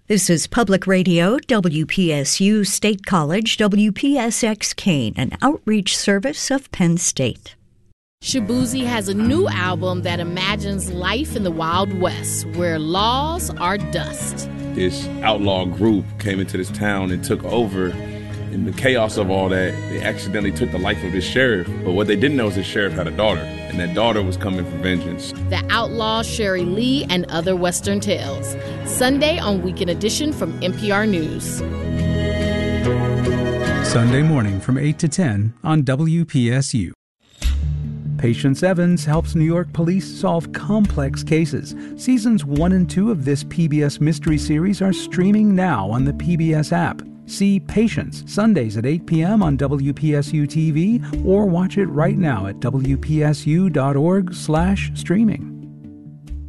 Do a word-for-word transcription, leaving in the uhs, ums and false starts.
This is Public Radio, W P S U State College, W P S X Kane, an outreach service of Penn State. Shaboozey has a new album that imagines life in the Wild West, where laws are dust. This outlaw group came into this town and took over. In the chaos of all that, they accidentally took the life of this sheriff. But what they didn't know is the sheriff had a daughter, and that daughter was coming for vengeance. The Outlaw, Sherry Lee, and Other Western Tales. Sunday on Weekend Edition from N P R News. Sunday morning from eight to ten on W P S U. Patience Evans helps New York police solve complex cases. Seasons one and two of this P B S mystery series are streaming now on the P B S app. See Patience Sundays at eight p.m. on W P S U T V or watch it right now at W P S U dot org slash streaming.